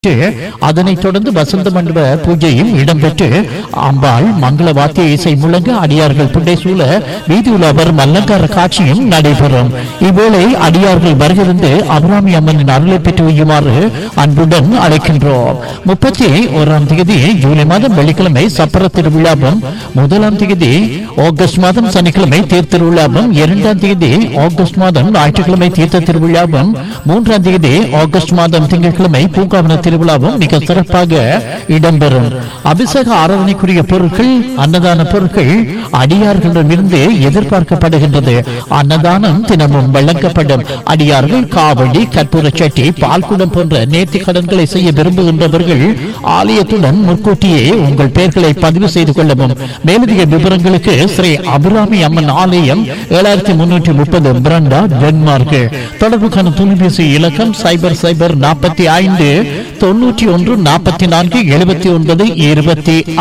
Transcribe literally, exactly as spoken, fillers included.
அதனைத் தொடர்ந்து வசந்த மண்டப பூஜையும் இடம்பெற்று அம்பாள் மங்கள வாத்திய இசை முழங்க அடியார்கள் புண்டை சூழ வீதியுலா வரும் அலங்கார காட்சியும் நடைபெறும். இவ்வேளை அடியார்கள் வருகிருந்து அபிராமி அம்மனின் அருளை பெற்று வையுமாறு அன்புடன் அழைக்கின்றோம். முப்பத்தி ஓராம் தேதி ஜூலை மாதம் வெள்ளிக்கிழமை சப்பர திருவிழாவும், முதலாம் தேதி ஆகஸ்ட் மாதம் சனிக்கிழமை தேர் திருவிழாவும், இரண்டாம் தேதி ஆகஸ்ட் மாதம் ஞாயிற்றுக்கிழமை தீர்த்த திருவிழாவும், மூன்றாம் தேதி ஆகஸ்ட் மாதம் திங்கட்கிழமை பூங்காவன திருவிழாவும் மிக சிறப்பாக இடம்பெறும். அபிஷேக ஆராதனைக்குரிய பொருட்கள், அன்னதான பொருட்கள் அடியார்களிடமிருந்து எதிர்பார்க்கப்படுகின்றது. அன்னதானம் தினமும் வழங்கப்படும். அடியார்கள் காவடி, கற்பூர சட்டி, பால்குடம் போன்ற நேர்த்தி கடன்களை செய்ய விரும்புகின்றவர்கள் ஆலயத்துடன் முன்கூட்டியே உங்கள் பெயர்களை பதிவு செய்து கொள்ளவும். மேலதிக விவரங்களுக்கு ஸ்ரீ அபிராமி அம்மன் ஆலயம், ஏழாயிரத்தி முன்னூற்றி முப்பது பிரண்டா, டென்மார்க். தொடர்புக்கான தொலைபேசி இலக்கம் சைபர் சைபர் நாற்பத்தி ஐந்து தொன்னூற்றி ஒன்று நாற்பத்தி நான்கு எழுபத்தி ஒன்பது இருபத்தி